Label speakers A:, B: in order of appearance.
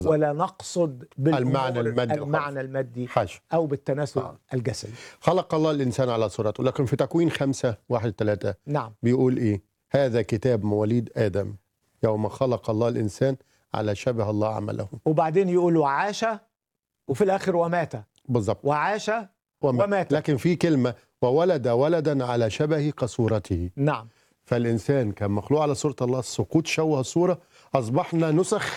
A: ولا نقصد المعنى المادي
B: حاشا.
A: أو بالتناسل الجسدي.
B: خلق الله الإنسان على صورته، لكن في تكوين 5:1-3
A: نعم
B: بيقول إيه؟ هذا كتاب مواليد آدم يوم خلق الله الإنسان على شبه الله عمله.
A: وبعدين يقول وعاش، وفي الآخر ومات.
B: بالضبط،
A: وعاش ومات.
B: لكن في كلمة وولد ولدا على شبه كصورته.
A: نعم.
B: فالإنسان كان مخلوق على صورة الله، السقوط شوه الصورة، أصبحنا نسخ